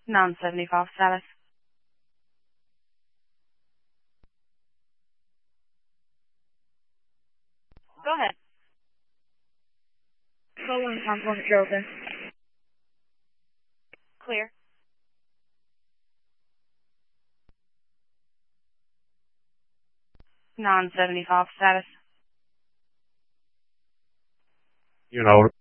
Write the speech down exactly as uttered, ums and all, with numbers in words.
non seventy-five status. Go ahead. Colon compliment Joseph. Clear. non seventy-five status. You know,